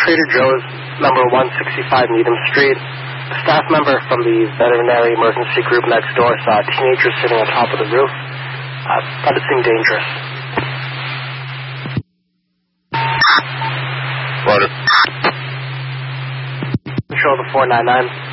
Trader Joe's, number 165 Needham Street. A staff member from the veterinary emergency group next door saw a teenager sitting on top of the roof. Thought it seemed dangerous. Roger. Control the 499.